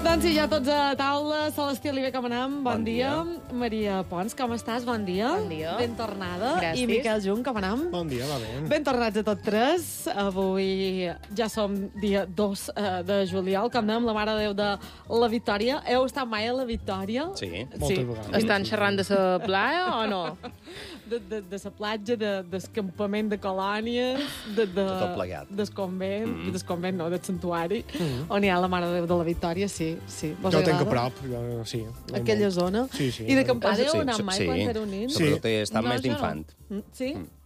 Doncs sí, ja tots a taula. Celestí Oliver, com anem? Bon dia. Maria Pons, com estàs? Bon dia. Bon dia. Ben tornada. Gràcies. I Miquel Jung, com anem? Bon dia, va bé. Ben tornats a tots tres. Avui ja som dia 2 de juliol, com anem, la Mare de Déu de la Victòria. Heu estat mai a la Victòria? Sí. Moltes vegades. Estan xerrant de la playa o no? De la platja, del campament de colònies, tot plegat. del convent, no, del santuari, on hi ha la Mare de Déu de la Victòria, sí. Vos Jo el tinc a agrada? prop, jo, sí. Aquella zona. Sí, sí. I de campanya Sí, heu anat mai sí. quan éreu nins? Sobretot he estat No, més jo no. d'infant. Sí?